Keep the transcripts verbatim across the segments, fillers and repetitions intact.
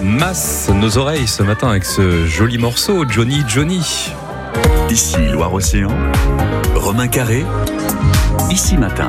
masse nos oreilles ce matin avec ce joli morceau, Johnny Johnny. Ici Loire-Océan, Romain Carré, Ici Matin.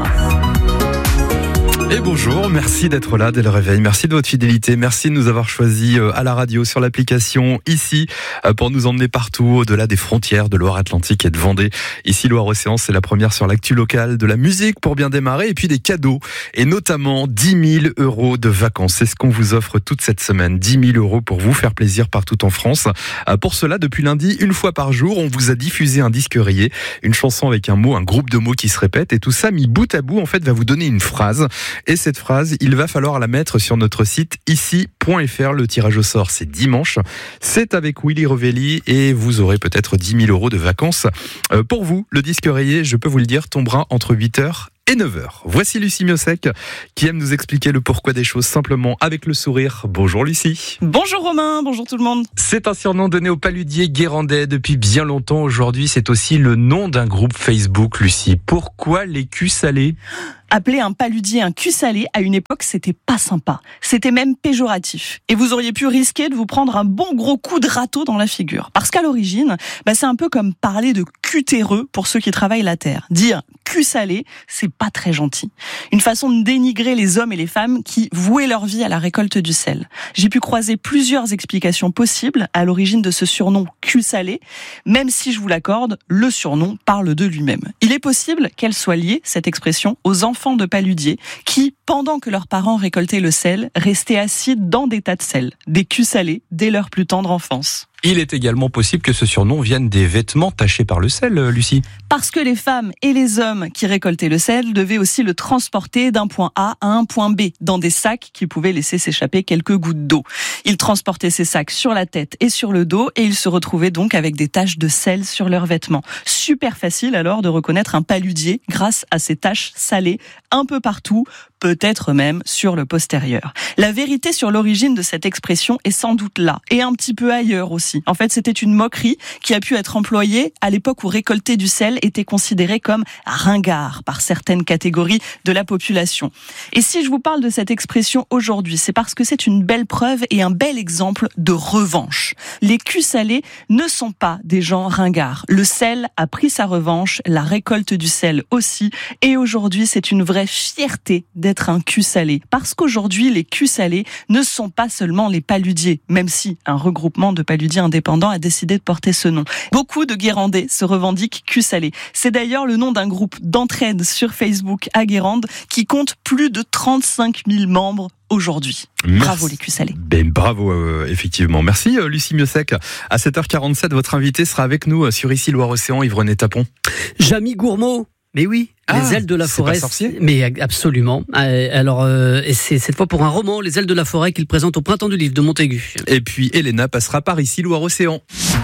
Et bonjour, merci d'être là dès le réveil, merci de votre fidélité, merci de nous avoir choisis à la radio, sur l'application, ici, pour nous emmener partout, au-delà des frontières de Loire-Atlantique et de Vendée. Ici, Loire-Océan, c'est la première sur l'actu locale, de la musique pour bien démarrer, et puis des cadeaux, et notamment dix mille euros de vacances. C'est ce qu'on vous offre toute cette semaine, dix mille euros pour vous faire plaisir partout en France. Pour cela, depuis lundi, une fois par jour, on vous a diffusé un disque rayé, une chanson avec un mot, un groupe de mots qui se répètent, et tout ça, mis bout à bout, en fait, va vous donner une phrase. Et cette phrase, il va falloir la mettre sur notre site ici point f r. Le tirage au sort, c'est dimanche. C'est avec Willy Revelli et vous aurez peut-être dix mille euros de vacances. Euh, pour vous, le disque rayé, je peux vous le dire, tombera entre huit heures et neuf heures. Voici Lucie Miosek qui aime nous expliquer le pourquoi des choses simplement avec le sourire. Bonjour Lucie. Bonjour Romain, bonjour tout le monde. C'est un surnom donné au paludier guérandais depuis bien longtemps. Aujourd'hui, c'est aussi le nom d'un groupe Facebook, Lucie. Pourquoi les culs salés ? Appeler un paludier un cul salé, à une époque, c'était pas sympa. C'était même péjoratif. Et vous auriez pu risquer de vous prendre un bon gros coup de râteau dans la figure. Parce qu'à l'origine, bah, c'est un peu comme parler de cul terreux pour ceux qui travaillent la terre. Dire cul salé, c'est pas très gentil. Une façon de dénigrer les hommes et les femmes qui vouaient leur vie à la récolte du sel. J'ai pu croiser plusieurs explications possibles à l'origine de ce surnom cul salé, même si je vous l'accorde, le surnom parle de lui-même. Il est possible qu'elle soit liée, cette expression, aux enfants de paludiers qui, pendant que leurs parents récoltaient le sel, restaient assis dans des tas de sel, des culs salés dès leur plus tendre enfance. Il est également possible que ce surnom vienne des vêtements tachés par le sel, Lucie. Parce que les femmes et les hommes qui récoltaient le sel devaient aussi le transporter d'un point A à un point B, dans des sacs qui pouvaient laisser s'échapper quelques gouttes d'eau. Ils transportaient ces sacs sur la tête et sur le dos, et ils se retrouvaient donc avec des taches de sel sur leurs vêtements. Super facile alors de reconnaître un paludier grâce à ces taches salées un peu partout, peut-être même sur le postérieur. La vérité sur l'origine de cette expression est sans doute là, et un petit peu ailleurs aussi. En fait, c'était une moquerie qui a pu être employée à l'époque où récolter du sel était considéré comme ringard par certaines catégories de la population. Et si je vous parle de cette expression aujourd'hui, c'est parce que c'est une belle preuve et un bel exemple de revanche. Les culs salés ne sont pas des gens ringards. Le sel a pris sa revanche, la récolte du sel aussi, et aujourd'hui, c'est une vraie fierté d'être un cul salé. Parce qu'aujourd'hui, les culs salés ne sont pas seulement les paludiers, même si un regroupement de paludiers indépendants a décidé de porter ce nom. Beaucoup de Guérandais se revendiquent cul salé. C'est d'ailleurs le nom d'un groupe d'entraide sur Facebook à Guérande qui compte plus de trente-cinq mille membres aujourd'hui. Merci. Bravo les culs salés. Ben, bravo, euh, effectivement. Merci euh, Lucie Miosek. À sept heures quarante-sept, votre invité sera avec nous euh, sur Ici Loire-Océan, Yves-René Tapon. Jamy Gourmaud. Mais oui, ah, Les ailes de la forêt. C'est pas sorcier ? Mais absolument. Alors, euh, et c'est cette fois pour un roman, Les ailes de la forêt, qu'il présente au Printemps du livre de Montaigu. Et puis Elena passera par Ici Loire-Océan.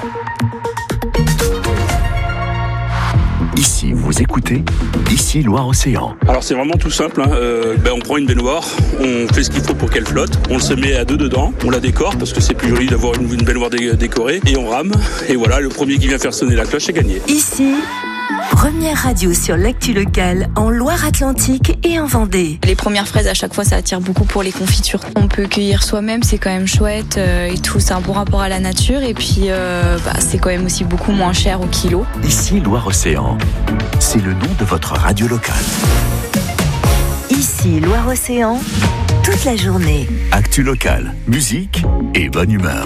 Ici, vous écoutez Ici Loire-Océan. Alors c'est vraiment tout simple, hein. euh, ben on prend une baignoire, on fait ce qu'il faut pour qu'elle flotte, on se met à deux dedans, on la décore parce que c'est plus joli d'avoir une, une baignoire dé- décorée, et on rame, et voilà, le premier qui vient faire sonner la cloche est gagné. Ici, première radio sur l'actu locale en Loire-Atlantique et en Vendée. Les premières fraises, à chaque fois, ça attire beaucoup pour les confitures. On peut cueillir soi-même, c'est quand même chouette euh, et tout. C'est un bon rapport à la nature et puis euh, bah, c'est quand même aussi beaucoup moins cher au kilo. Ici Loire-Océan, c'est le nom de votre radio locale. Ici Loire-Océan, toute la journée. Actu locale, musique et bonne humeur.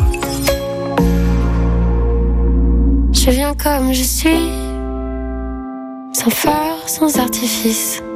Je viens comme je suis, sans phare, sans artifice.